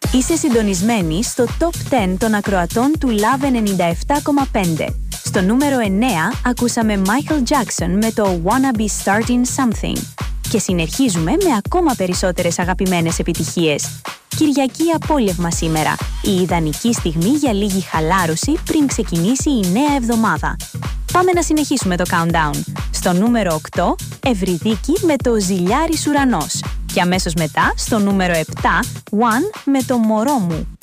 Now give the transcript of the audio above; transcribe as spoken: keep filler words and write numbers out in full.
Είσαι συντονισμένη στο Top δέκα των ακροατών του Love ενενήντα επτά κόμμα πέντε. Στο νούμερο εννέα ακούσαμε Michael Jackson με το Wanna Be Starting Something. Και συνεχίζουμε με ακόμα περισσότερες αγαπημένες επιτυχίες. Κυριακή απόλευμα σήμερα, η ιδανική στιγμή για λίγη χαλάρωση πριν ξεκινήσει η νέα εβδομάδα. Πάμε να συνεχίσουμε το countdown. Στο νούμερο οκτώ, Ευρυδίκη με το Ζηλιάρης Ουρανός. Και αμέσως μετά, στο νούμερο επτά, One με το Μωρό μου.